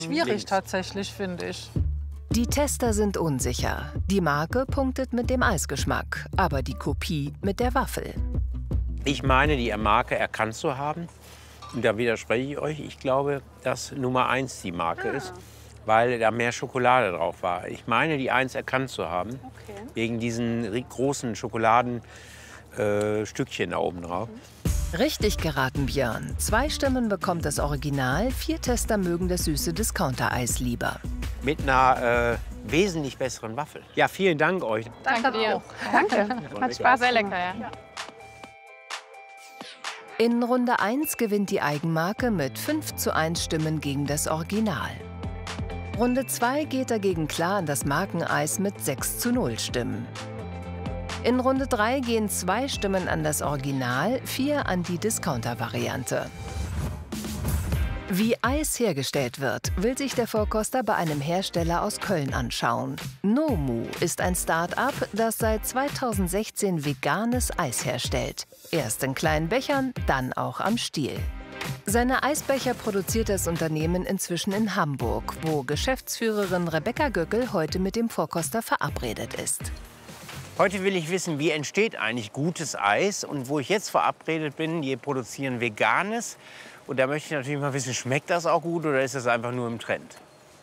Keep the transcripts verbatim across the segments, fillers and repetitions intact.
Schwierig links. tatsächlich, finde ich. Die Tester sind unsicher. Die Marke punktet mit dem Eisgeschmack, aber die Kopie mit der Waffel. Ich meine, die Marke erkannt zu haben. Und da widerspreche ich euch. Ich glaube, dass Nummer eins die Marke ah. ist, weil da mehr Schokolade drauf war. Ich meine, die eins erkannt zu haben, okay. wegen diesen großen Schokoladenstückchen äh, da oben drauf. Richtig geraten, Björn. Zwei Stimmen bekommt das Original, vier Tester mögen das süße Discounter-Eis lieber. Mit einer äh, wesentlich besseren Waffel. Ja, vielen Dank euch. Danke dir. Auch. Danke. Hat Spaß. Sehr lecker, ja. In Runde eins gewinnt die Eigenmarke mit fünf zu eins Stimmen gegen das Original. Runde zwei geht dagegen klar an das Markeneis mit sechs zu null Stimmen. In Runde drei gehen zwei Stimmen an das Original, vier an die Discounter-Variante. Wie Eis hergestellt wird, will sich der Vorkoster bei einem Hersteller aus Köln anschauen. Nomu ist ein Start-up, das seit zweitausendsechzehn veganes Eis herstellt. Erst in kleinen Bechern, dann auch am Stiel. Seine Eisbecher produziert das Unternehmen inzwischen in Hamburg, wo Geschäftsführerin Rebecca Göckel heute mit dem Vorkoster verabredet ist. Heute will ich wissen, wie entsteht eigentlich gutes Eis. Und wo ich jetzt verabredet bin, die produzieren Veganes. Und da möchte ich natürlich mal wissen, schmeckt das auch gut oder ist das einfach nur im Trend?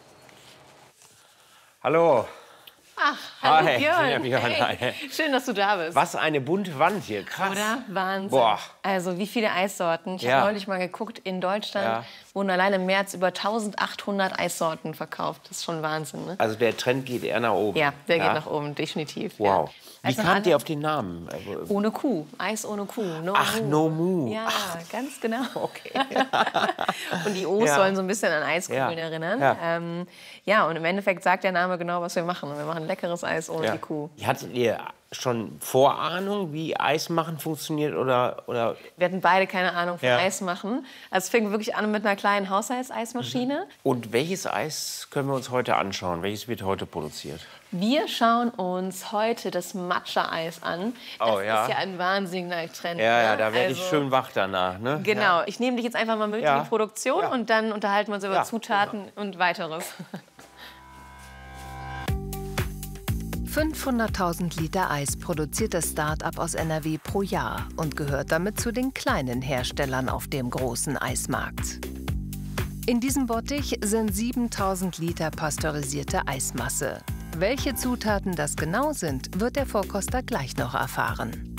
Hallo. Ach, hallo Hi. Björn. Ja, Björn. Hey. Schön, dass du da bist. Was eine bunte Wand hier, krass. Oder? Wahnsinn. Boah. Also wie viele Eissorten. Ich Ja. habe neulich mal geguckt, in Deutschland Ja. wurden allein im März über eintausendachthundert Eissorten verkauft. Das ist schon Wahnsinn, ne? Also der Trend geht eher nach oben. Ja, der ja? geht nach oben, definitiv. Wow. Ja. Wie Also kamt alle- ihr auf den Namen? Ohne Kuh. Eis ohne Kuh. No Ach, Mu. Nomu. Ja, Ach. ganz genau. Okay. Und die O's Ja. sollen so ein bisschen an Eiskugeln Ja. erinnern. Ja. Ähm, ja, und im Endeffekt sagt der Name genau, was wir machen. Wir machen leckeres Eis ohne Ja. die Kuh. Hattet ihr schon Vorahnung, wie Eis machen funktioniert? Oder, oder? Wir hatten beide keine Ahnung von Ja. Eis machen. Also es fing wirklich an mit einer kleinen Haushaltseismaschine. Und welches Eis können wir uns heute anschauen? Welches wird heute produziert? Wir schauen uns heute das Matcha-Eis an. Das Oh, ja. ist ja ein wahnsinniger Trend. Ja, ja, ne? da werde ich Also, schön wach danach. Ne? Genau, ich nehme dich jetzt einfach mal mit Ja. in die Produktion Ja. und dann unterhalten wir uns über Ja, Zutaten und weiteres. fünfhunderttausend Liter Eis produziert das Start-up aus N R W pro Jahr und gehört damit zu den kleinen Herstellern auf dem großen Eismarkt. In diesem Bottich sind siebentausend Liter pasteurisierte Eismasse. Welche Zutaten das genau sind, wird der Vorkoster gleich noch erfahren.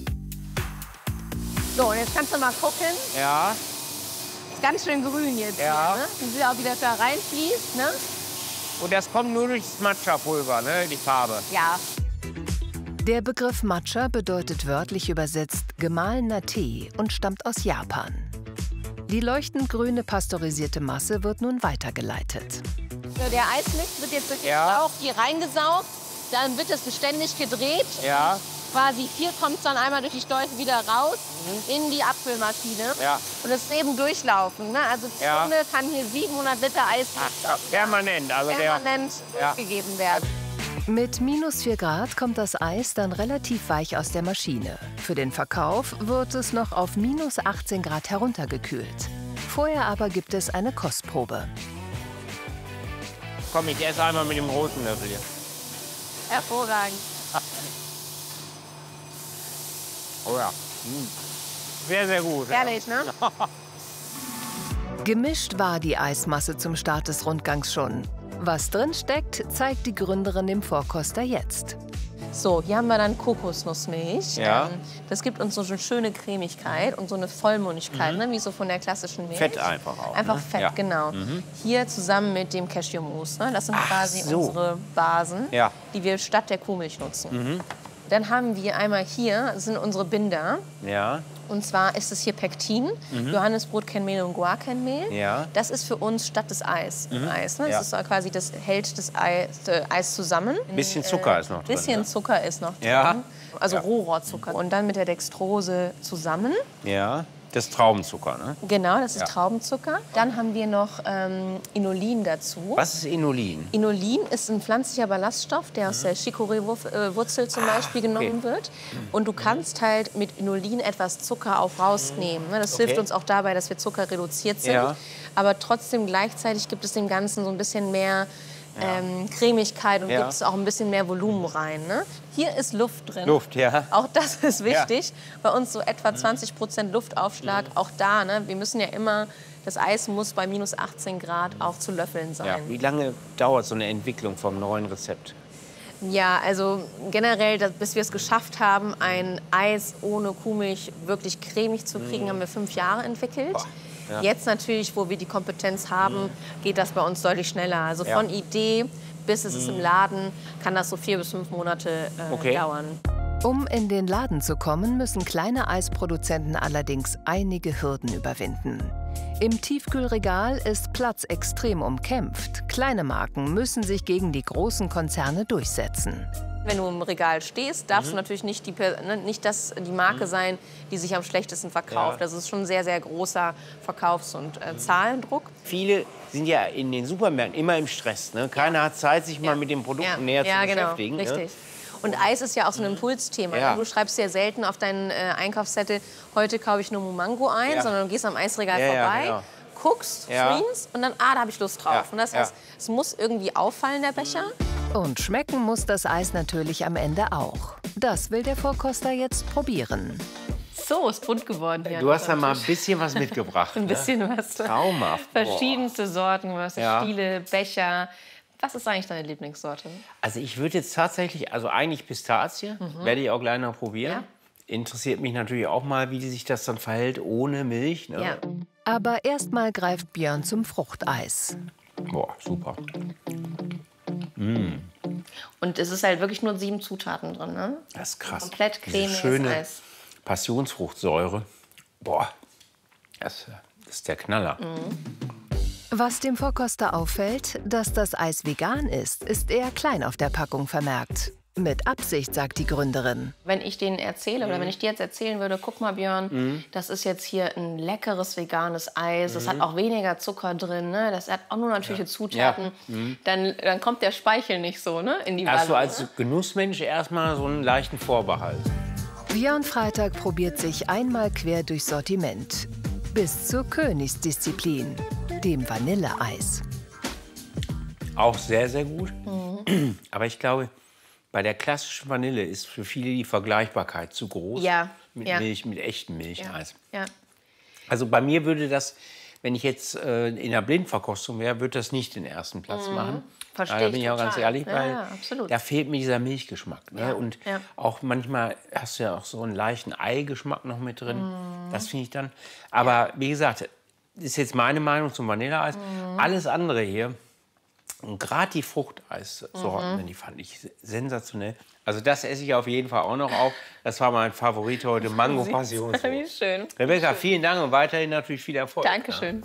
So, und jetzt kannst du mal gucken. Ja. Ist ganz schön grün jetzt Ja. hier, ne? Wie sie auch wieder da reinfließt, ne? Und das kommt nur durchs Matcha-Pulver, ne? Die Farbe. Ja. Der Begriff Matcha bedeutet wörtlich übersetzt gemahlener Tee und stammt aus Japan. Die leuchtend grüne pasteurisierte Masse wird nun weitergeleitet. So, der Eismix wird jetzt durch den Ja. Schlauch hier reingesaugt. Dann wird es beständig gedreht. Ja. Quasi hier kommt es dann einmal durch die Schläuche wieder raus in die Abfüllmaschine. Ja. Und es ist eben durchlaufen. Ne? Also die Ja. Stunde kann hier siebenhundert Liter Eis Ja, permanent. Also permanent Ja. durchgegeben werden. Mit minus vier Grad kommt das Eis dann relativ weich aus der Maschine. Für den Verkauf wird es noch auf minus achtzehn Grad heruntergekühlt. Vorher aber gibt es eine Kostprobe. Komm, ich esse einmal mit dem großen Löffel hier. Hervorragend. Oh ja. Mm. Sehr, sehr gut. Ehrlich, ne? Gemischt war die Eismasse zum Start des Rundgangs schon. Was drin steckt, zeigt die Gründerin dem Vorkoster jetzt. So, hier haben wir dann Kokosnussmilch. Ja. Ähm, Das gibt uns so eine schöne Cremigkeit und so eine Vollmundigkeit, ne? Wie so von der klassischen Milch. Fett einfach auch. Einfach ne? Fett, Ja. genau. Hier zusammen mit dem Cashewmus. Ne? Das sind Ach quasi so. unsere Basen, Ja. die wir statt der Kuhmilch nutzen. Dann haben wir einmal hier, das sind unsere Binder. Ja. Und zwar ist es hier Pektin, Johannesbrotkernmehl und Guarkernmehl. Ja. Das ist für uns statt des Eis. Eis ne? Ja. Das ist quasi, das hält das Eis, äh, Eis zusammen. Ein bisschen Zucker ist noch drin. bisschen ne? Zucker ist noch drin. Ja. Also Ja. Rohrohrzucker. Und dann mit der Dextrose zusammen. Ja. Das ist Traubenzucker, ne? Genau, das ist Ja. Traubenzucker. Dann haben wir noch ähm, Inulin dazu. Was ist Inulin? Inulin ist ein pflanzlicher Ballaststoff, der aus der Chicorée-Wurzel zum Beispiel genommen okay. wird. Und du kannst halt mit Inulin etwas Zucker auch rausnehmen. ne? Das Okay. hilft uns auch dabei, dass wir Zucker reduziert sind. Ja. Aber trotzdem gleichzeitig gibt es dem Ganzen so ein bisschen mehr ähm, Cremigkeit und Ja. gibt es auch ein bisschen mehr Volumen rein. Ne? Hier ist Luft drin. Luft, ja. Auch das ist wichtig. Bei uns so etwa zwanzig Prozent Luftaufschlag. Auch da, ne? Wir müssen ja immer, das Eis muss bei minus achtzehn Grad auch zu löffeln sein. Ja. Wie lange dauert so eine Entwicklung vom neuen Rezept? Ja, also generell, dass, bis wir es geschafft haben, ein Eis ohne Kuhmilch wirklich cremig zu kriegen, haben wir fünf Jahre entwickelt. Boah, ja. Jetzt natürlich, wo wir die Kompetenz haben, geht das bei uns deutlich schneller. Also Ja. von Idee bis es ist im Laden, kann das so vier bis fünf Monate äh, Okay. dauern. Um in den Laden zu kommen, müssen kleine Eisproduzenten allerdings einige Hürden überwinden. Im Tiefkühlregal ist Platz extrem umkämpft. Kleine Marken müssen sich gegen die großen Konzerne durchsetzen. Wenn du im Regal stehst, darfst Mhm. du natürlich nicht, die, Per- ne, nicht das, die Marke sein, die sich am schlechtesten verkauft. Ja. Das ist schon ein sehr, sehr großer Verkaufs- und äh, Zahlendruck. Viele sind ja in den Supermärkten immer im Stress. Ne? Keiner hat Zeit, sich mal mit den Produkten näher ja, zu genau, beschäftigen. Ne? richtig. Und Eis ist ja auch so ein Impulsthema. Ja. Du schreibst ja selten auf deinen äh, Einkaufszettel, heute kaufe ich nur Mango ein, Ja. sondern du gehst am Eisregal Ja, ja, vorbei, genau. guckst, Ja. screens und dann, ah, da habe ich Lust drauf. Ja, Und das ja. heißt, es muss irgendwie auffallen, der Becher. Und schmecken muss das Eis natürlich am Ende auch. Das will der Vorkoster jetzt probieren. So, ist bunt geworden hier. Du hast da mal ein bisschen was mitgebracht. Ein bisschen was. Traumhaft. Boah. Verschiedenste Sorten, was Ja. Stiele, Becher. Was ist eigentlich deine Lieblingssorte? Also ich würde jetzt tatsächlich, also eigentlich Pistazie, werde ich auch gleich noch probieren. Ja. Interessiert mich natürlich auch mal, wie sich das dann verhält ohne Milch. Ne? Ja. Aber erstmal greift Björn zum Fruchteis. Boah, super. Und es ist halt wirklich nur sieben Zutaten drin, ne? Das ist krass. Komplett Diese cremiges schöne Eis. Passionsfruchtsäure. Boah, das, das ist der Knaller. Was dem Vorkoster auffällt, dass das Eis vegan ist, ist eher klein auf der Packung vermerkt. Mit Absicht, sagt die Gründerin. Wenn ich denen erzähle oder wenn ich dir jetzt erzählen würde, guck mal Björn, Mhm. das ist jetzt hier ein leckeres veganes Eis, das hat auch weniger Zucker drin, ne? Das hat auch nur natürliche Zutaten, Ja. Mhm. dann, dann kommt der Speichel nicht so ne? in die Hast du Walle. als Genussmensch erstmal so einen leichten Vorbehalt? Björn Freitag probiert sich einmal quer durchs Sortiment. Bis zur Königsdisziplin, dem Vanilleeis. Auch sehr, sehr gut. Mhm. Aber ich glaube, bei der klassischen Vanille ist für viele die Vergleichbarkeit zu groß. Ja, Mit ja. Milch, mit echtem Milcheis. Ja. Also bei mir würde das, wenn ich jetzt äh, in der Blindverkostung wäre, würde das nicht den ersten Platz machen. Mhm. Versteh Ja, da ich bin ich auch ganz total. ehrlich, Ja, weil ja, absolut. da fehlt mir dieser Milchgeschmack. Ne? Ja, Und ja. auch manchmal hast du ja auch so einen leichten Eigeschmack noch mit drin. Mhm. Das finde ich dann. Aber wie gesagt, ist jetzt meine Meinung zum Vanilleeis. Mhm. Alles andere hier, und gerade die Fruchteissorten, die fand ich sensationell. Also das esse ich auf jeden Fall auch noch auf. Das war mein Favorit heute, Mango Wie Passionsfrucht. schön. Rebecca, vielen Dank und weiterhin natürlich viel Erfolg. Dankeschön.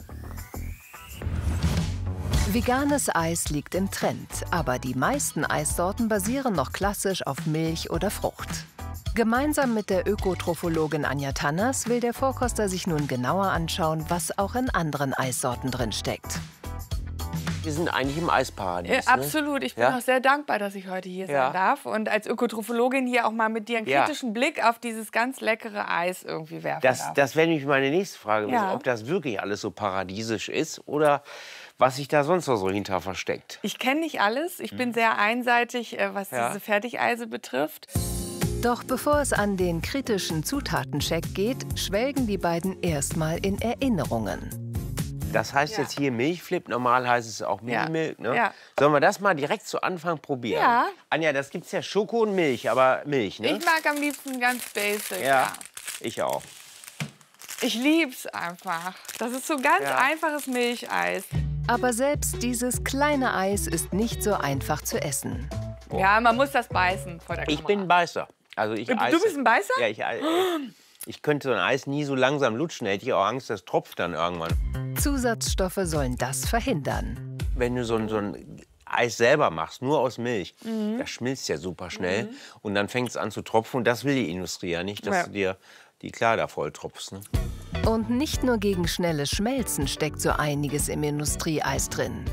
Veganes Eis liegt im Trend, aber die meisten Eissorten basieren noch klassisch auf Milch oder Frucht. Gemeinsam mit der Ökotrophologin Anja Tanners will der Vorkoster sich nun genauer anschauen, was auch in anderen Eissorten drin steckt. Wir sind eigentlich im Eisparadies. Ja, ne? absolut. Ich bin Ja? auch sehr dankbar, dass ich heute hier Ja. sein darf und als Ökotrophologin hier auch mal mit dir einen Ja. kritischen Blick auf dieses ganz leckere Eis irgendwie werfen Das, darf. das wäre nämlich meine nächste Frage, Ja. ob das wirklich alles so paradiesisch ist oder was sich da sonst noch so hinter versteckt. Ich kenne nicht alles. Ich bin sehr einseitig, äh, was Ja. diese Fertigeise betrifft. Doch bevor es an den kritischen Zutatencheck geht, schwelgen die beiden erstmal in Erinnerungen. Das heißt Ja. jetzt hier Milchflip, normal heißt es auch Ja. Minimilk. Ne? Ja. Sollen wir das mal direkt zu Anfang probieren? Ja. Anja, das gibt's ja Schoko und Milch, aber Milch, ne? Ich mag am liebsten ganz basic. ja, Ja. ich auch. Ich lieb's einfach. Das ist so ganz Ja. einfaches Milcheis. Aber selbst dieses kleine Eis ist nicht so einfach zu essen. Ja, man muss das beißen vor der Kamera. Ich bin ein Beißer. Also ich Du eise. bist ein Beißer? Ja, ich, ich, ich könnte so ein Eis nie so langsam lutschen, hätte ich auch Angst, das tropft dann irgendwann. Zusatzstoffe sollen das verhindern. Wenn du so ein, so ein Eis selber machst, nur aus Milch, Mhm. das schmilzt ja super schnell. Und dann fängt es an zu tropfen. Und das will die Industrie ja nicht, dass Ja. du dir die Kleider voll tropfst. Ne? Und nicht nur gegen schnelles Schmelzen steckt so einiges im Industrieeis drin.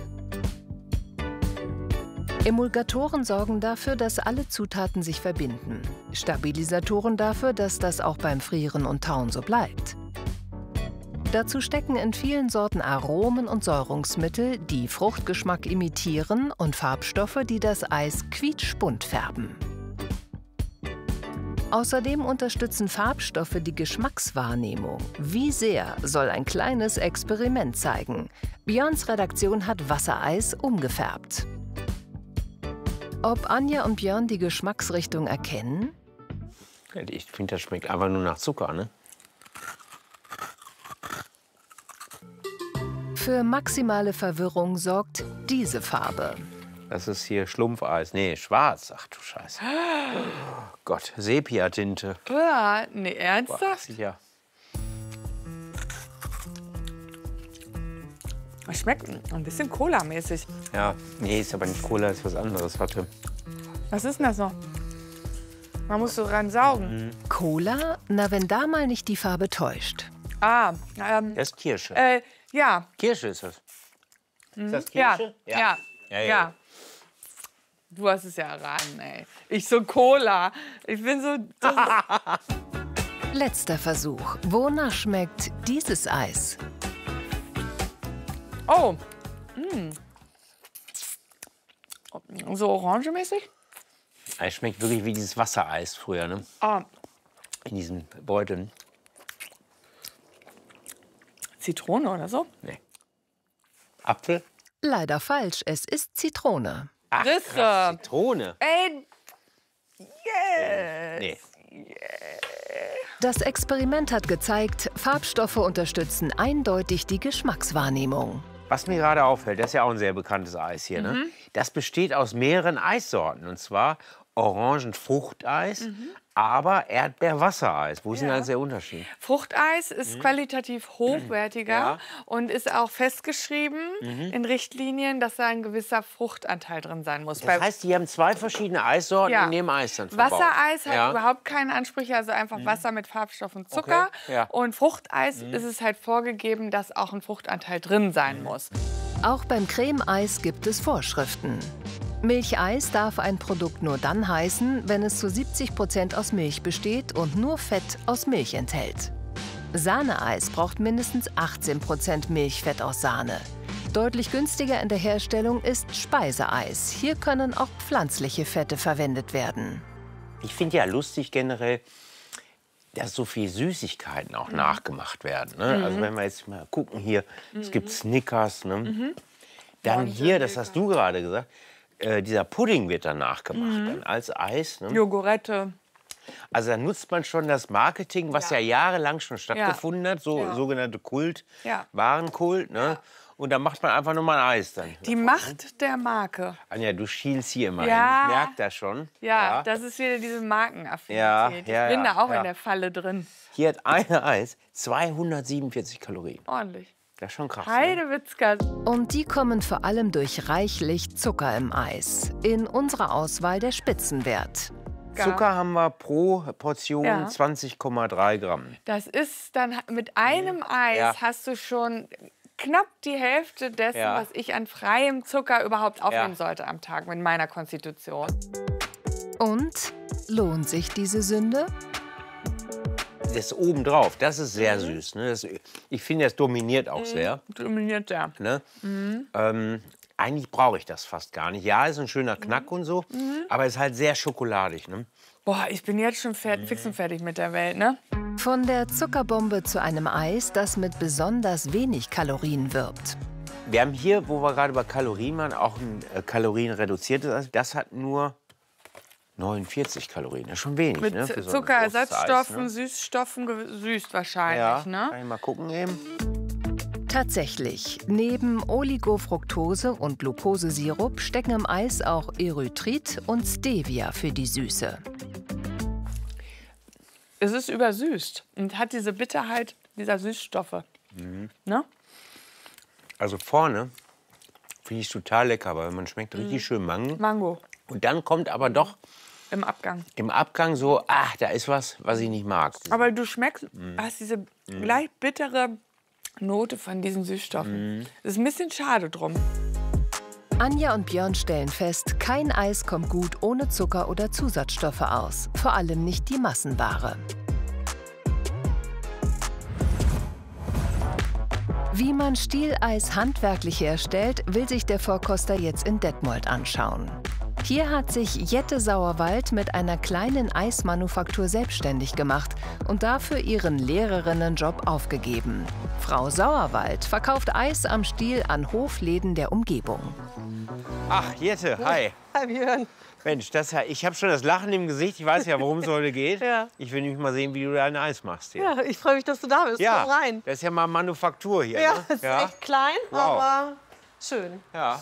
Emulgatoren sorgen dafür, dass alle Zutaten sich verbinden. Stabilisatoren dafür, dass das auch beim Frieren und Tauen so bleibt. Dazu stecken in vielen Sorten Aromen und Säurungsmittel, die Fruchtgeschmack imitieren, und Farbstoffe, die das Eis quietschbunt färben. Außerdem unterstützen Farbstoffe die Geschmackswahrnehmung. Wie sehr, soll ein kleines Experiment zeigen. Björns Redaktion hat Wassereis umgefärbt. Ob Anja und Björn die Geschmacksrichtung erkennen? Ich finde, das schmeckt einfach nur nach Zucker, ne? Für maximale Verwirrung sorgt diese Farbe. Das ist hier Schlumpfeis. Nee, schwarz. Ach du Scheiße. Oh Gott, Sepia-Tinte. Ja, nee, ernsthaft? Ja. Es schmeckt ein bisschen Cola-mäßig. Ja, nee, ist aber nicht Cola, ist was anderes. Warte. Was ist denn das noch? Man muss so ran saugen. Mhm. Cola? Na, wenn da mal nicht die Farbe täuscht. Ah, ähm, Das ist Kirsche. äh, ja. Kirsche ist das. Ist das Ja, Kirsche? ja, Ja, ja. ja. Du hast es ja erraten, ey. Ich so Cola. Ich bin so... Das Letzter Versuch. Wonach schmeckt dieses Eis? oh. Mm. So orangemäßig? Es schmeckt wirklich wie dieses Wassereis früher, ne? Ah, In diesen Beuteln. Zitrone oder so? Nee. Apfel? Leider falsch, es ist Zitrone. Ach, Risse. krass, Zitrone. Ey, yes. Nee. Das Experiment hat gezeigt, Farbstoffe unterstützen eindeutig die Geschmackswahrnehmung. Was mir gerade auffällt, das ist ja auch ein sehr bekanntes Eis hier, ne? Das besteht aus mehreren Eissorten. Und zwar Orangenfruchteis, aber Erdbeerwassereis. Wo ist denn Ja. da der Unterschied? Fruchteis ist qualitativ hochwertiger Ja. und ist auch festgeschrieben in Richtlinien, dass da ein gewisser Fruchtanteil drin sein muss. Das heißt, die haben zwei verschiedene Eissorten Ja. in dem Eis dann verbaut. Wassereis hat Ja. überhaupt keine Ansprüche, also einfach Wasser mit Farbstoff und Zucker. Okay, ja. Und Fruchteis ist es halt vorgegeben, dass auch ein Fruchtanteil drin sein muss. Auch beim Cremeeis gibt es Vorschriften. Milcheis darf ein Produkt nur dann heißen, wenn es zu siebzig Prozent aus Milch besteht und nur Fett aus Milch enthält. Sahneeis braucht mindestens achtzehn Prozent Milchfett aus Sahne. Deutlich günstiger in der Herstellung ist Speiseeis. Hier können auch pflanzliche Fette verwendet werden. Ich finde ja lustig generell, dass so viel Süßigkeiten auch nachgemacht werden. Ne? Also wenn wir jetzt mal gucken hier, es gibt Snickers. Ne? Dann hier, das hast du gerade gesagt, äh, dieser Pudding wird dann nachgemacht dann als Eis. Ne? Jogurette. Also da nutzt man schon das Marketing, was ja, Ja. jahrelang schon stattgefunden hat, so Ja. sogenannte Kult, Ja. Warenkult. Ne? Und da macht man einfach nur mal ein Eis dann. Die Macht der Marke. Anja, du schielst hier immer Ja. hin. Ich merke das schon. Ja, das ist wieder diese Markenaffinität. Ja, ich ja, bin ja, da auch ja. in der Falle drin. Hier hat eine Eis zweihundertsiebenundvierzig Kalorien. Ordentlich. Das ist schon krass. Ne? Heidewitzka. Und die kommen vor allem durch reichlich Zucker im Eis. In unserer Auswahl der Spitzenwert. Zucker haben wir pro Portion Ja. zwanzig Komma drei Gramm. Das ist dann mit einem Eis Ja. hast du schon knapp die Hälfte dessen, Ja. was ich an freiem Zucker überhaupt aufnehmen Ja. sollte am Tag mit meiner Konstitution. Und lohnt sich diese Sünde? Das obendrauf, das ist sehr süß. Ne? Das, ich finde, das dominiert auch sehr. Dominiert der. Ne? Ähm, eigentlich brauche ich das fast gar nicht. Ja, ist ein schöner Knack und so, aber ist halt sehr schokoladig. Ne? Boah, ich bin jetzt schon fert, fix und fertig mit der Welt, ne? Von der Zuckerbombe zu einem Eis, das mit besonders wenig Kalorien wirbt. Wir haben hier, wo wir gerade über Kalorien waren, auch ein äh, kalorienreduziertes Eis. Das hat nur neunundvierzig Kalorien. Das ist schon wenig. Mit ne? Für so ein Zuckerersatzstoffen, großes Eis, Süßstoffen, gesüßt ne? wahrscheinlich, Ja, ne? kann ich mal gucken eben. Tatsächlich, neben Oligofructose und Glukosesirup stecken im Eis auch Erythrit und Stevia für die Süße. Es ist übersüßt und hat diese Bitterheit dieser Süßstoffe. Ne? Also vorne finde ich total lecker, weil man schmeckt richtig schön Mango. Mango. Und dann kommt aber doch im Abgang. Im Abgang so, ach, da ist was, was ich nicht mag. Aber du schmeckst, mm. hast diese mm. leicht bittere Note von diesen Süßstoffen. Mm. Das ist ein bisschen schade drum. Anja und Björn stellen fest, kein Eis kommt gut ohne Zucker oder Zusatzstoffe aus. Vor allem nicht die Massenware. Wie man Stieleis handwerklich herstellt, will sich der Vorkoster jetzt in Detmold anschauen. Hier hat sich Jette Sauerwald mit einer kleinen Eismanufaktur selbstständig gemacht und dafür ihren Lehrerinnenjob aufgegeben. Frau Sauerwald verkauft Eis am Stiel an Hofläden der Umgebung. Ach, Jette, hi. Hi, Björn. Mensch, das, ich habe schon das Lachen im Gesicht. Ich weiß ja, worum es heute geht. Ja. Ich will nämlich mal sehen, wie du dein Eis machst hier. Ja, ich freue mich, dass du da bist. Ja, Komm rein. das ist ja mal Manufaktur hier. Ja, ne? es ist ja. echt klein, Wow. aber schön. Ja.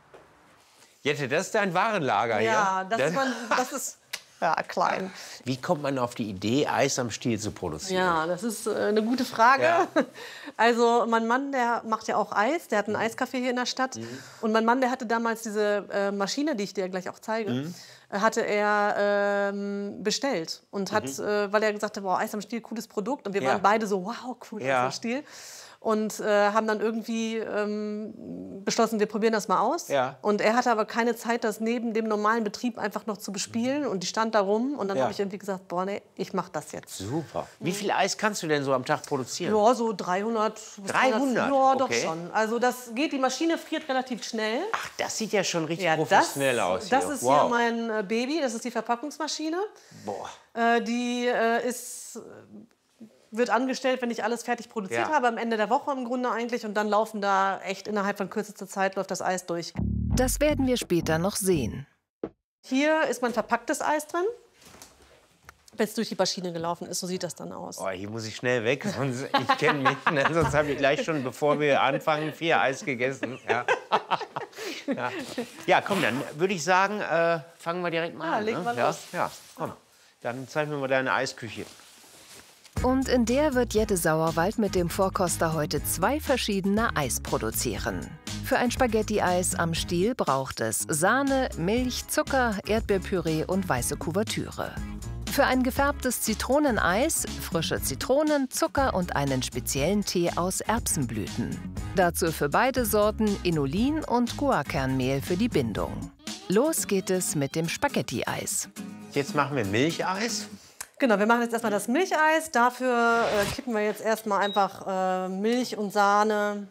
Jette, das ist dein Warenlager Ja, hier. das ist, man, das ist ja, klein. Wie kommt man auf die Idee, Eis am Stiel zu produzieren? Ja, das ist äh, eine gute Frage. Ja. Also mein Mann, der macht ja auch Eis. Der hat einen Eiscafé hier in der Stadt. Mhm. Und mein Mann, der hatte damals diese äh, Maschine, die ich dir gleich auch zeige, mhm. hatte er ähm, bestellt. Und hat, mhm. äh, weil er gesagt hat, wow, Eis am Stiel, cooles Produkt. Und wir ja. waren beide so, wow, cool, ja. Eis am Stiel. Und äh, haben dann irgendwie ähm, beschlossen, wir probieren das mal aus. Ja. Und er hatte aber keine Zeit, das neben dem normalen Betrieb einfach noch zu bespielen. Und die stand da rum. Und dann ja. habe ich irgendwie gesagt, boah, nee, ich mache das jetzt. Super. Wie viel Eis kannst du denn so am Tag produzieren? Ja, so dreihundert. dreihundert? Ja, doch okay. schon. Also das geht, die Maschine friert relativ schnell. Ach, das sieht ja schon richtig Ja, professionell das, aus. Das hier. ist wow. hier mein äh, Baby, das ist die Verpackungsmaschine. Boah. Äh, die äh, ist... wird angestellt, wenn ich alles fertig produziert ja. habe, am Ende der Woche im Grunde eigentlich. Und dann laufen da echt innerhalb von kürzester Zeit läuft das Eis durch. Das werden wir später noch sehen. Hier ist mein verpacktes Eis drin. Wenn es durch die Maschine gelaufen ist, so sieht das dann aus. Oh, hier muss ich schnell weg, sonst, ich kenne mich, ne? Sonst habe ich gleich schon, bevor wir anfangen, vier Eis gegessen. Ja, ja. ja komm, dann würde ich sagen, äh, fangen wir direkt mal ja, an. leg Ne? mal Ja, los. ja, komm. Dann zeig mir mal deine Eisküche. Und in der wird Jette Sauerwald mit dem Vorkoster heute zwei verschiedene Eis produzieren. Für ein Spaghetti-Eis am Stiel braucht es Sahne, Milch, Zucker, Erdbeerpüree und weiße Kuvertüre. Für ein gefärbtes Zitroneneis frische Zitronen, Zucker und einen speziellen Tee aus Erbsenblüten. Dazu für beide Sorten Inulin und Guarkernmehl für die Bindung. Los geht es mit dem Spaghetti-Eis. Jetzt machen wir Milcheis. Genau, wir machen jetzt erstmal das Milcheis. Dafür äh, kippen wir jetzt erstmal einfach äh, Milch und Sahne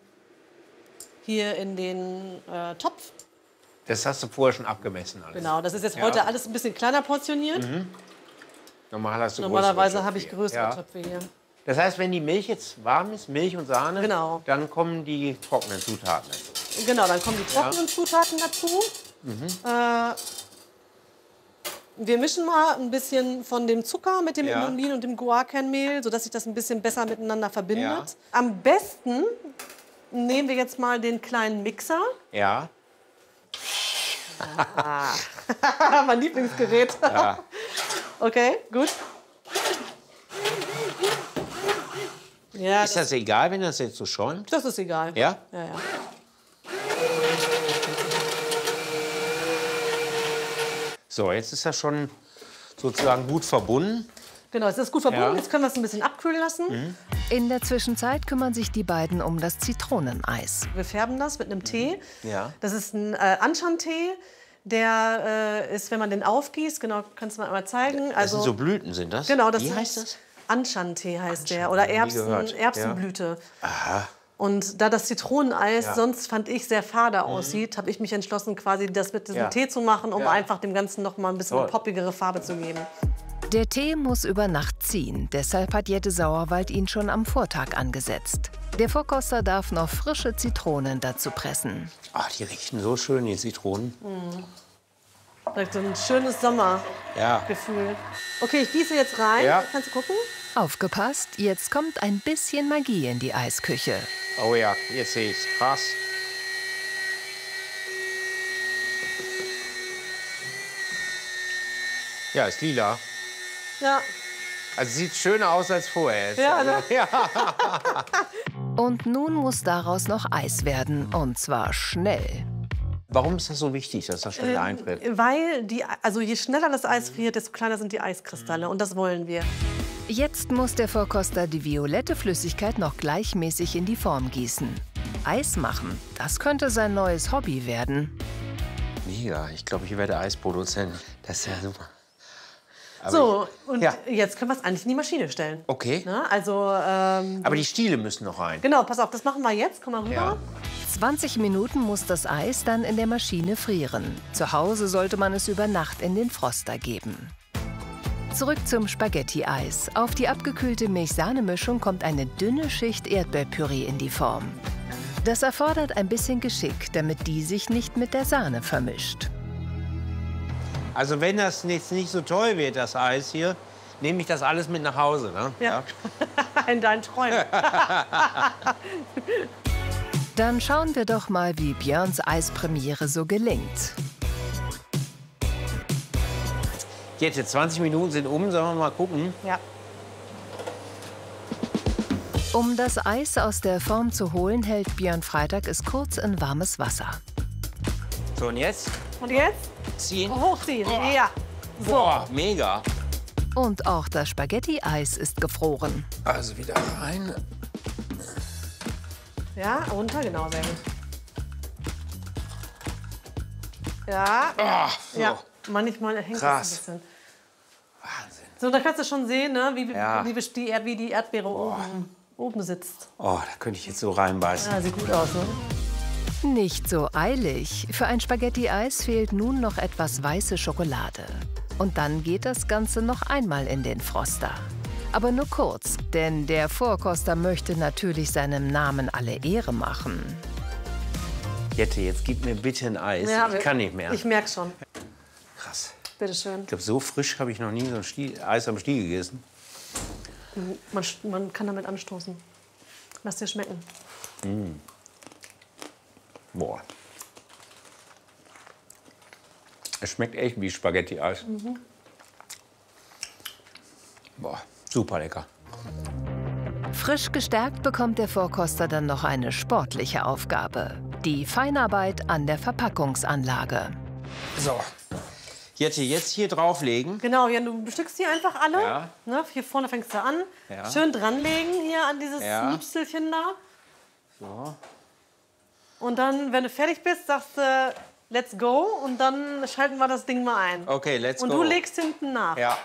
hier in den äh, Topf. Das hast du vorher schon abgemessen alles. Genau, das ist jetzt ja. heute alles ein bisschen kleiner portioniert. Mhm. Normal hast du Normalerweise habe ich größere ja. Töpfe hier. Das heißt, wenn die Milch jetzt warm ist, Milch und Sahne, genau. dann kommen die trockenen Zutaten dazu. Genau, dann kommen die trockenen ja. Zutaten dazu. Mhm. Äh, wir mischen mal ein bisschen von dem Zucker mit dem ja. Inulin und dem Guarkernmehl, sodass sich das ein bisschen besser miteinander verbindet. Ja. Am besten nehmen wir jetzt mal den kleinen Mixer. Ja. Ah. Mein Lieblingsgerät. Ja. Okay, gut. Ja, ist das, das egal, wenn das jetzt so schäumt? Das ist egal. Ja? Ja, ja. So, jetzt ist das schon sozusagen gut verbunden. Genau, es ist gut verbunden. Ja. Jetzt können wir es ein bisschen abkühlen lassen. Mhm. In der Zwischenzeit kümmern sich die beiden um das Zitroneneis. Wir färben das mit einem Tee. Ja. Das ist ein äh, Anshan-Tee. Der äh, ist, wenn man den aufgießt, genau, kannst du mal einmal zeigen. Das also, sind so Blüten, sind das? Genau, das Wie ist heißt das? Anshan-Tee heißt Anshan, der. Oder nie Erbsen, gehört. Erbsenblüte. Ja. Aha. Und da das Zitroneneis Ja. sonst, fand ich, sehr fade Mhm. aussieht, habe ich mich entschlossen, quasi das mit diesem Ja. Tee zu machen, um Ja. einfach dem Ganzen noch mal ein bisschen Toll. eine poppigere Farbe zu geben. Der Tee muss über Nacht ziehen, deshalb hat Jette Sauerwald ihn schon am Vortag angesetzt. Der Vorkoster darf noch frische Zitronen dazu pressen. Ach, die riechen so schön, die Zitronen. Mhm. Vielleicht so ein schönes Sommergefühl. Ja. Okay, ich gieße jetzt rein. Ja. Kannst du gucken? Aufgepasst, jetzt kommt ein bisschen Magie in die Eisküche. Oh ja, jetzt sehe ich's. Krass. Ja, ist lila. Ja. Also sieht schöner aus als vorher. Ja, also, ne? ja. Und nun muss daraus noch Eis werden, und zwar schnell. Warum ist das so wichtig, dass das schnell einfriert? Weil die, also je schneller das Eis friert, desto kleiner sind die Eiskristalle. Und das wollen wir. Jetzt muss der Vorkoster die violette Flüssigkeit noch gleichmäßig in die Form gießen. Eis machen, das könnte sein neues Hobby werden. Mega, ich glaube, ich werde Eisproduzent. Das ist ja super. Aber so, und ja. jetzt können wir es eigentlich in die Maschine stellen. Okay. Na, also, ähm, Aber die Stiele müssen noch rein. Genau, pass auf, das machen wir jetzt. Komm mal rüber. Ja. zwanzig Minuten muss das Eis dann in der Maschine frieren. Zu Hause sollte man es über Nacht in den Froster geben. Zurück zum Spaghetti-Eis. Auf die abgekühlte Milch-Sahne-Mischung kommt eine dünne Schicht Erdbeerpüree in die Form. Das erfordert ein bisschen Geschick, damit die sich nicht mit der Sahne vermischt. Also wenn das jetzt nicht so toll wird, das Eis hier, nehme ich das alles mit nach Hause, ne? Ja. In deinen Träumen. Dann schauen wir doch mal, wie Björns Eispremiere so gelingt. Jetzt, zwanzig Minuten sind um, sollen wir mal gucken? Ja. Um das Eis aus der Form zu holen, hält Björn Freitag es kurz in warmes Wasser. So, und jetzt? Und jetzt? Ziehen. Hochziehen. Oh. Ja. So. Boah, mega. Und auch das Spaghetti-Eis ist gefroren. Also wieder rein. Ja, runter, genau, sehr gut. Ja. Oh, so. Ja. Manchmal hängt Krass. das ein bisschen. Wahnsinn. So, da kannst du schon sehen, ne, wie, Ja. wie, die, Erd, wie die Erdbeere oben, oben sitzt. Oh, da könnte ich jetzt so reinbeißen. Ja, sieht gut aus, ne? Nicht so eilig. Für ein Spaghetti-Eis fehlt nun noch etwas weiße Schokolade. Und dann geht das Ganze noch einmal in den Froster. Aber nur kurz, denn der Vorkoster möchte natürlich seinem Namen alle Ehre machen. Jette, jetzt gib mir bitte ein Eis. Ja, ich kann nicht mehr. Ich merke schon. Krass. Bitte schön. Ich glaube, so frisch habe ich noch nie so ein Stiel, Eis am Stiel gegessen. Man, man kann damit anstoßen. Lass dir schmecken. Mm. Boah. Es schmeckt echt wie Spaghetti-Eis. Mhm. Boah, super lecker. Frisch gestärkt bekommt der Vorkoster dann noch eine sportliche Aufgabe. Die Feinarbeit an der Verpackungsanlage. So. Jette, jetzt hier drauflegen. Genau, ja, du bestückst die einfach alle. Ja. Ne, hier vorne fängst du an. Ja. Schön dranlegen hier an dieses Ja. Nipselchen da. So. Und dann, wenn du fertig bist, sagst du, let's go. Und dann schalten wir das Ding mal ein. Okay, let's Und go. du legst hinten nach. Ja.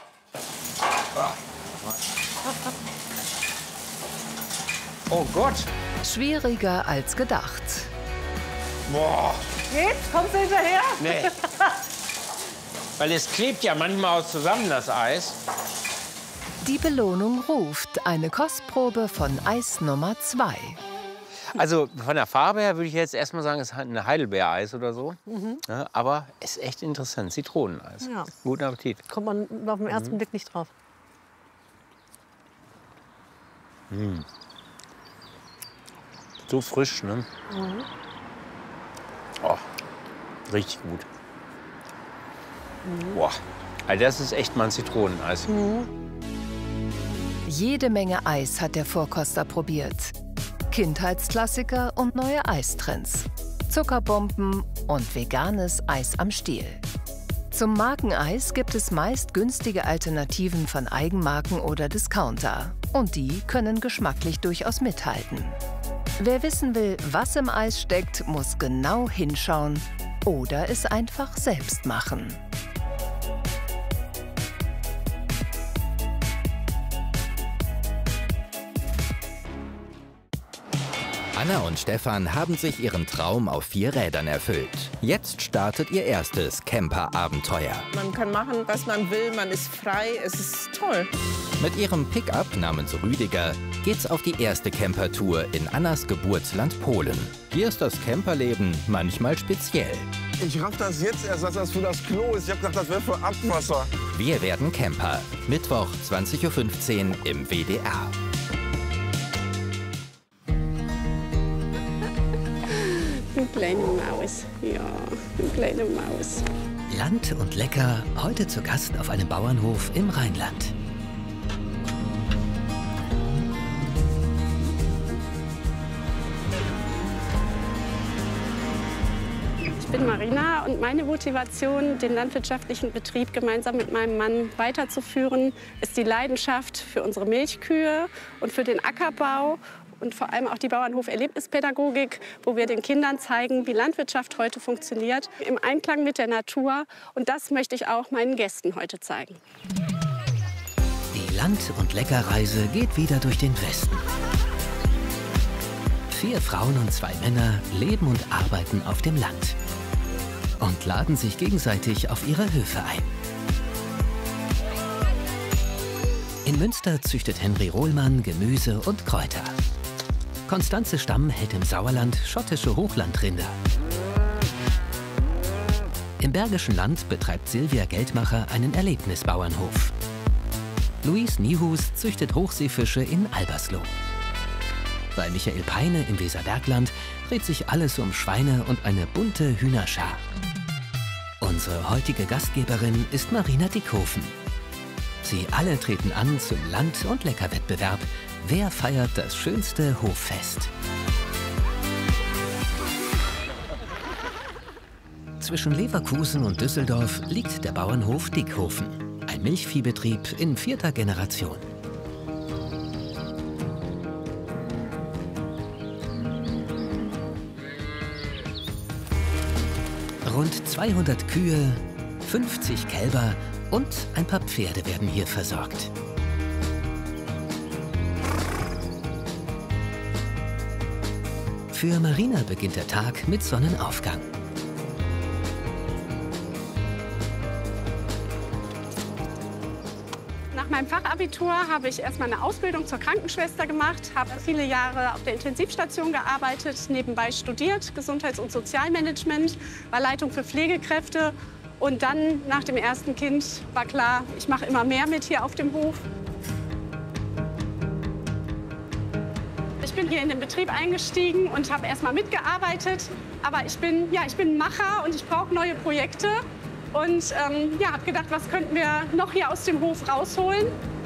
Oh Gott. Schwieriger als gedacht. Boah. Geht's? Kommst du hinterher? Nee. Weil es klebt ja manchmal auch zusammen, das Eis. Die Belohnung ruft. Eine Kostprobe von Eis Nummer zwei. Also von der Farbe her würde ich jetzt erstmal sagen, es ist ein Heidelbeereis oder so. Mhm. Ja, aber es ist echt interessant. Zitroneneis. Ja. Guten Appetit. Kommt man auf den ersten Mhm. Blick nicht drauf. Mm. So frisch, ne? Mhm. Oh, richtig gut. Mhm. Boah, also das ist echt mal ein Zitroneneis. Mhm. Jede Menge Eis hat der Vorkoster probiert. Kindheitsklassiker und neue Eistrends. Zuckerbomben und veganes Eis am Stiel. Zum Markeneis gibt es meist günstige Alternativen von Eigenmarken oder Discounter. Und die können geschmacklich durchaus mithalten. Wer wissen will, was im Eis steckt, muss genau hinschauen oder es einfach selbst machen. Anna und Stefan haben sich ihren Traum auf vier Rädern erfüllt. Jetzt startet ihr erstes Camper-Abenteuer. Man kann machen, was man will, man ist frei, es ist toll. Mit ihrem Pickup namens Rüdiger geht's auf die erste Campertour in Annas Geburtsland Polen. Hier ist das Camperleben manchmal speziell. Ich raff das jetzt erst, dass das für das Klo ist. Ich hab gedacht, das wäre für Abwasser. Wir werden Camper. Mittwoch zwanzig Uhr fünfzehn im W D R. Eine kleine Maus, ja, eine kleine Maus. Land und lecker, heute zu Gast auf einem Bauernhof im Rheinland. Ich bin bin Marina und meine Motivation, den landwirtschaftlichen Betrieb gemeinsam mit meinem Mann weiterzuführen, ist die Leidenschaft für unsere Milchkühe und für den Ackerbau und vor allem auch die Bauernhof-Erlebnispädagogik, wo wir den Kindern zeigen, wie Landwirtschaft heute funktioniert, im Einklang mit der Natur. Und das möchte ich auch meinen Gästen heute zeigen. Die Land- und Leckerreise geht wieder durch den Westen. Vier Frauen und zwei Männer leben und arbeiten auf dem Land und laden sich gegenseitig auf ihre Höfe ein. In Münster züchtet Henry Rohlmann Gemüse und Kräuter. Konstanze Stamm hält im Sauerland schottische Hochlandrinder. Im Bergischen Land betreibt Silvia Geldmacher einen Erlebnisbauernhof. Luis Niehus züchtet Hochseefische in Albersloh. Bei Michael Peine im Weserbergland dreht sich alles um Schweine und eine bunte Hühnerschar. Unsere heutige Gastgeberin ist Marina Dickhofen. Sie alle treten an zum Land- und Leckerwettbewerb. Wer feiert das schönste Hoffest? Zwischen Leverkusen und Düsseldorf liegt der Bauernhof Dickhofen, ein Milchviehbetrieb in vierter Generation. Rund zweihundert Kühe, fünfzig Kälber und ein paar Pferde werden hier versorgt. Für Marina beginnt der Tag mit Sonnenaufgang. Nach meinem Fachabitur habe ich erstmal eine Ausbildung zur Krankenschwester gemacht, habe viele Jahre auf der Intensivstation gearbeitet, nebenbei studiert, Gesundheits- und Sozialmanagement, war Leitung für Pflegekräfte. Und dann, nach dem ersten Kind, war klar, ich mache immer mehr mit hier auf dem Hof. Ich bin hier in den Betrieb eingestiegen und habe erstmal mitgearbeitet. Aber ich bin, ja, ich bin Macher und ich brauche neue Projekte. Und ähm, ja, habe gedacht, was könnten wir noch hier aus dem Hof rausholen?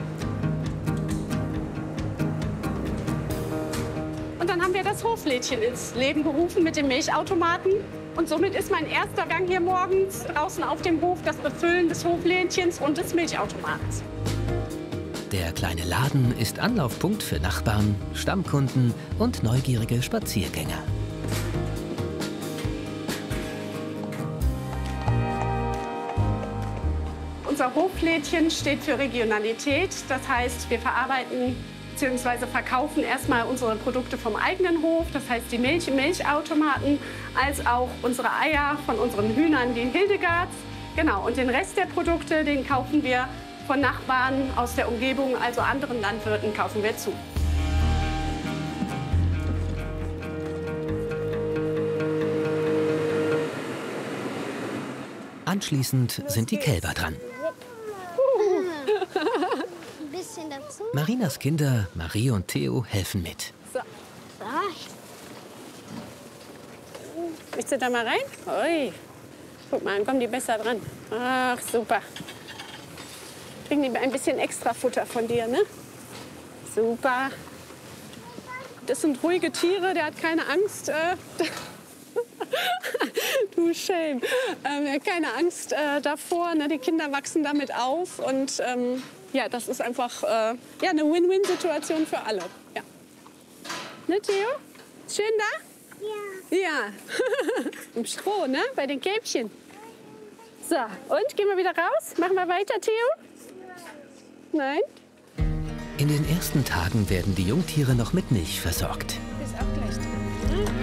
Und dann haben wir das Hoflädchen ins Leben gerufen mit dem Milchautomaten. Und somit ist mein erster Gang hier morgens draußen auf dem Hof das Befüllen des Hoflädchens und des Milchautomatens. Der kleine Laden ist Anlaufpunkt für Nachbarn, Stammkunden und neugierige Spaziergänger. Unser Hoflädchen steht für Regionalität. Das heißt, wir verarbeiten bzw. verkaufen erstmal unsere Produkte vom eigenen Hof. Das heißt, die Milch im Milchautomaten, als auch unsere Eier von unseren Hühnern, die Hildegards. Genau, und den Rest der Produkte, den kaufen wir von Nachbarn aus der Umgebung, also anderen Landwirten, kaufen wir zu. Anschließend sind die Kälber dran. Ein bisschen dazu. Marinas Kinder, Marie und Theo, helfen mit. So. Möchtest du da mal rein? Ui. Guck mal, dann kommen die besser dran. Ach, super. Kriegen die ein bisschen extra Futter von dir, ne? Super. Das sind ruhige Tiere, der hat keine Angst. Äh, du Schelm. Ähm, er hat keine Angst äh, davor. Ne? Die Kinder wachsen damit auf. Und ähm, ja, das ist einfach äh, ja, eine Win-Win-Situation für alle. Ja. Ne, Theo? Schön da? Ja. Ja. Im Stroh, ne? Bei den Kälbchen. So, und gehen wir wieder raus? Machen wir weiter, Theo? Nein? In den ersten Tagen werden die Jungtiere noch mit Milch versorgt. Du bist auch gleich drin. Ne?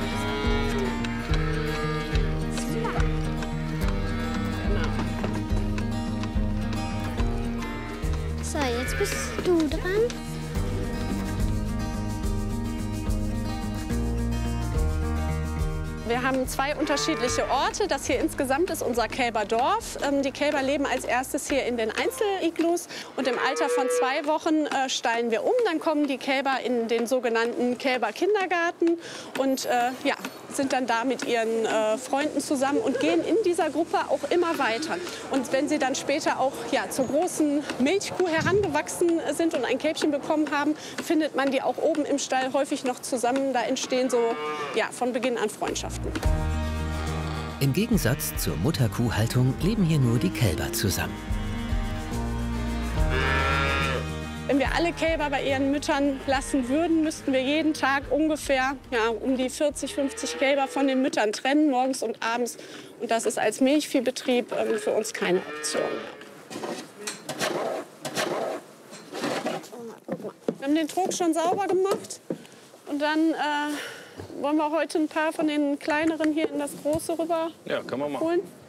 So, jetzt bist du dran. Wir haben zwei unterschiedliche Orte. Das hier insgesamt ist unser Kälberdorf. Die Kälber leben als erstes hier in den Einzeliglus und im Alter von zwei Wochen äh, stallen wir um. Dann kommen die Kälber in den sogenannten Kälberkindergarten und äh, ja, sind dann da mit ihren äh, Freunden zusammen und gehen in dieser Gruppe auch immer weiter. Und wenn sie dann später auch ja, zur großen Milchkuh herangewachsen sind und ein Kälbchen bekommen haben, findet man die auch oben im Stall häufig noch zusammen. Da entstehen so ja, von Beginn an Freundschaften. Im Gegensatz zur Mutterkuhhaltung leben hier nur die Kälber zusammen. Wenn wir alle Kälber bei ihren Müttern lassen würden, müssten wir jeden Tag ungefähr ja, um die vierzig, fünfzig Kälber von den Müttern trennen, morgens und abends. Und das ist als Milchviehbetrieb ähm, für uns keine Option. Wir haben den Trog schon sauber gemacht und dann äh, wollen wir heute ein paar von den kleineren hier in das große rüber ja, können wir machen. holen.